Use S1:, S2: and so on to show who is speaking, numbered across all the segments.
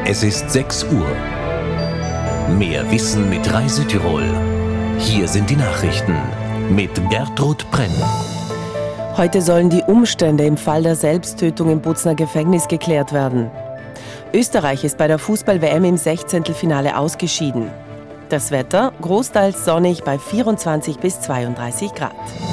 S1: Es ist 6 Uhr. Mehr Wissen mit Rai Südtirol. Hier sind die Nachrichten mit Gertrud Brenn.
S2: Heute sollen die Umstände im Fall der Selbsttötung im Bozner Gefängnis geklärt werden. Österreich ist bei der Fußball-WM im 16. Finale ausgeschieden. Das Wetter großteils sonnig bei 24 bis 32 Grad.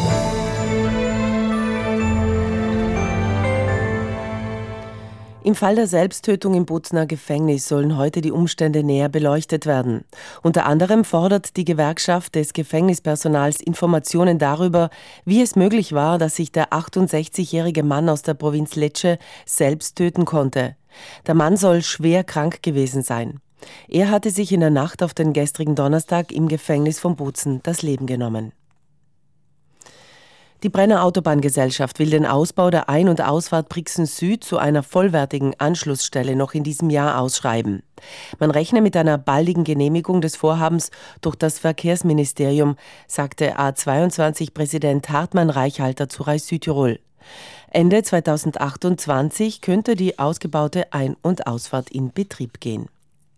S2: Im Fall der Selbsttötung im Bozner Gefängnis sollen heute die Umstände näher beleuchtet werden. Unter anderem fordert die Gewerkschaft des Gefängnispersonals Informationen darüber, wie es möglich war, dass sich der 68-jährige Mann aus der Provinz Lecce selbst töten konnte. Der Mann soll schwer krank gewesen sein. Er hatte sich in der Nacht auf den gestrigen Donnerstag im Gefängnis von Bozen das Leben genommen. Die Brenner Autobahngesellschaft will den Ausbau der Ein- und Ausfahrt Brixen Süd zu einer vollwertigen Anschlussstelle noch in diesem Jahr ausschreiben. Man rechne mit einer baldigen Genehmigung des Vorhabens durch das Verkehrsministerium, sagte A22-Präsident Hartmann Reichhalter zu Rai Südtirol. Ende 2028 könnte die ausgebaute Ein- und Ausfahrt in Betrieb gehen.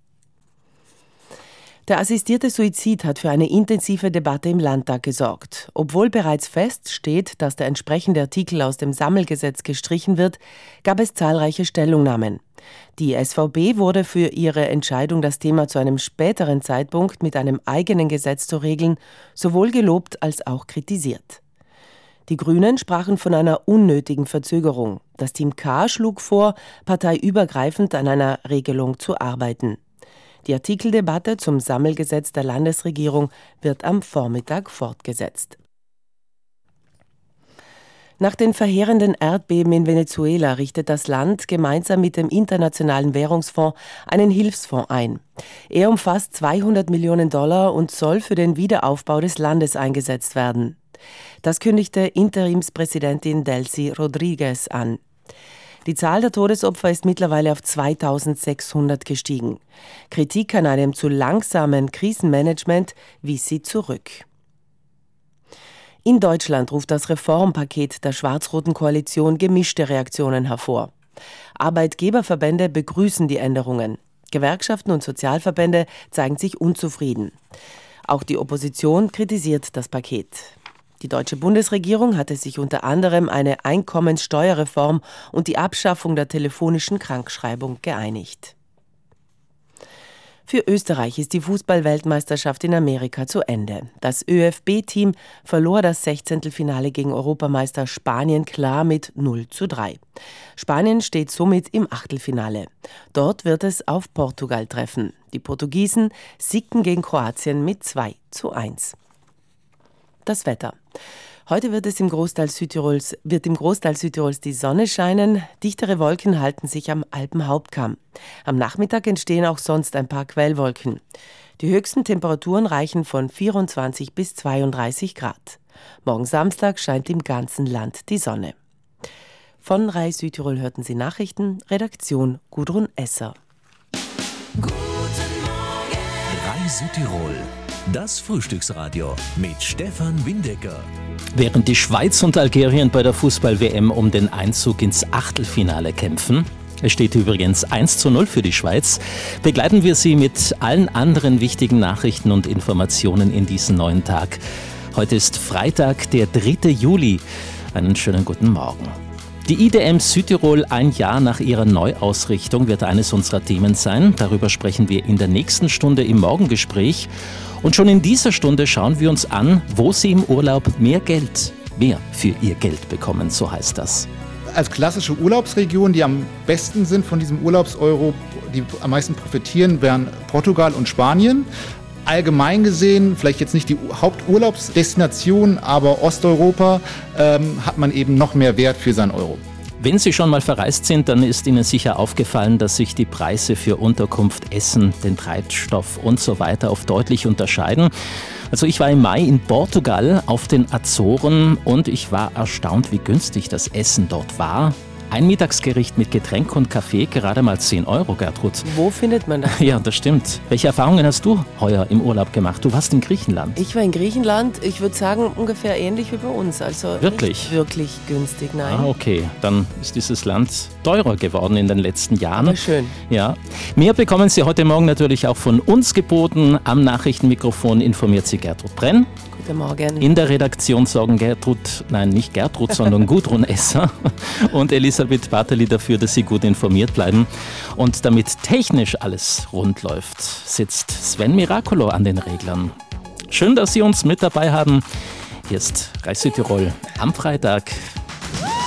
S2: Der assistierte Suizid hat für eine intensive Debatte im Landtag gesorgt. Obwohl bereits feststeht, dass der entsprechende Artikel aus dem Sammelgesetz gestrichen wird, gab es zahlreiche Stellungnahmen. Die SVP wurde für ihre Entscheidung, das Thema zu einem späteren Zeitpunkt mit einem eigenen Gesetz zu regeln, sowohl gelobt als auch kritisiert. Die Grünen sprachen von einer unnötigen Verzögerung. Das Team K schlug vor, parteiübergreifend an einer Regelung zu arbeiten. Die Artikeldebatte zum Sammelgesetz der Landesregierung wird am Vormittag fortgesetzt. Nach den verheerenden Erdbeben in Venezuela richtet das Land gemeinsam mit dem Internationalen Währungsfonds einen Hilfsfonds ein. Er umfasst $200 Millionen und soll für den Wiederaufbau des Landes eingesetzt werden. Das kündigte Interimspräsidentin Delcy Rodriguez an. Die Zahl der Todesopfer ist mittlerweile auf 2600 gestiegen. Kritik an einem zu langsamen Krisenmanagement wies sie zurück. In Deutschland ruft das Reformpaket der schwarz-roten Koalition gemischte Reaktionen hervor. Arbeitgeberverbände begrüßen die Änderungen. Gewerkschaften und Sozialverbände zeigen sich unzufrieden. Auch die Opposition kritisiert das Paket. Die deutsche Bundesregierung hatte sich unter anderem eine Einkommenssteuerreform und die Abschaffung der telefonischen Krankschreibung geeinigt. Für Österreich ist die Fußball-Weltmeisterschaft in Amerika zu Ende. Das ÖFB-Team verlor das 16. Finale gegen Europameister Spanien klar mit 0:3. Spanien steht somit im Achtelfinale. Dort wird es auf Portugal treffen. Die Portugiesen siegten gegen Kroatien mit 2:1. Das Wetter. Heute wird im Großteil Südtirols die Sonne scheinen. Dichtere Wolken halten sich am Alpenhauptkamm. Am Nachmittag entstehen auch sonst ein paar Quellwolken. Die höchsten Temperaturen reichen von 24 bis 32 Grad. Morgen Samstag scheint im ganzen Land die Sonne. Von Rai Südtirol hörten Sie Nachrichten. Redaktion Gudrun Esser.
S1: Guten Morgen! Rai Südtirol. Das Frühstücksradio mit Stefan Windecker.
S3: Während die Schweiz und Algerien bei der Fußball-WM um den Einzug ins Achtelfinale kämpfen, es steht übrigens 1:0 für die Schweiz, begleiten wir Sie mit allen anderen wichtigen Nachrichten und Informationen in diesen neuen Tag. Heute ist Freitag, der 3. Juli. Einen schönen guten Morgen. Die IDM Südtirol, ein Jahr nach ihrer Neuausrichtung, wird eines unserer Themen sein. Darüber sprechen wir in der nächsten Stunde im Morgengespräch. Und schon in dieser Stunde schauen wir uns an, wo Sie im Urlaub mehr für Ihr Geld bekommen, so heißt das.
S4: Als klassische Urlaubsregion, die am besten sind von diesem Urlaubseuro, die am meisten profitieren, wären Portugal und Spanien. Allgemein gesehen, vielleicht jetzt nicht die Haupturlaubsdestination, aber Osteuropa hat man eben noch mehr Wert für seinen Euro.
S3: Wenn Sie schon mal verreist sind, dann ist Ihnen sicher aufgefallen, dass sich die Preise für Unterkunft, Essen, den Treibstoff und so weiter oft deutlich unterscheiden. Also ich war im Mai in Portugal auf den Azoren und ich war erstaunt, wie günstig das Essen dort war. Ein Mittagsgericht mit Getränk und Kaffee gerade mal 10 €, Gertrud.
S2: Wo findet man das?
S3: Ja, das stimmt. Welche Erfahrungen hast du heuer im Urlaub gemacht? Du warst in Griechenland.
S2: Ich war in Griechenland, ich würde sagen ungefähr ähnlich wie bei uns. Also
S3: Wirklich?
S2: Nicht wirklich günstig, nein.
S3: Ah, okay. Dann ist dieses Land teurer geworden in den letzten Jahren.
S2: Aber schön.
S3: Ja. Mehr bekommen Sie heute Morgen natürlich auch von uns geboten. Am Nachrichtenmikrofon informiert Sie Gertrud Brenn.
S2: Guten Morgen.
S3: In der Redaktion sorgen nicht Gertrud, sondern Gudrun Esser und Elisabeth Barteli dafür, dass Sie gut informiert bleiben. Und damit technisch alles rund läuft, sitzt Sven Miracolo an den Reglern. Schön, dass Sie uns mit dabei haben. Hier ist Reis Südtirol am Freitag.